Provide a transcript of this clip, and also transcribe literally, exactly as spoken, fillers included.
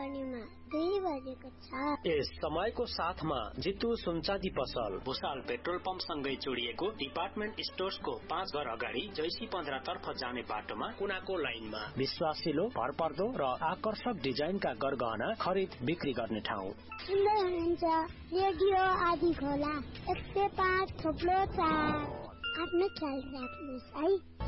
गर्नेमा दुई बजेको छ। यस समयको साथमा जितु सुनचाँदी पसल भुसाल पेट्रोल पम्प सँगै जोडिएको डिपार्टमेन्ट स्टोर्सको पाँच घर अगाडि जैसी पन्ध्र तर्फ जाने बाटोमा कुनाको लाइनमा विश्वासिलो भरपर्दो र आकर्षक डिजाइनका गरगहना खरिद बिक्री गर्ने ठाउँ। सुन्दै हुनुहुन्छ रेडियो आदि खोला एक सय पाँच थोप्लो चार। आफ्नो ख्याल राख्नुहोस् है।